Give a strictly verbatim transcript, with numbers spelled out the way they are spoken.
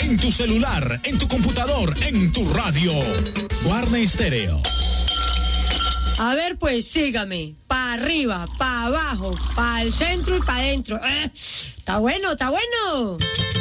en tu celular, en tu computador, en tu radio. Guarne Stereo. A ver, pues sígame. Pa' arriba, pa' abajo, pa' el centro y pa' adentro. Eh, está bueno, está bueno.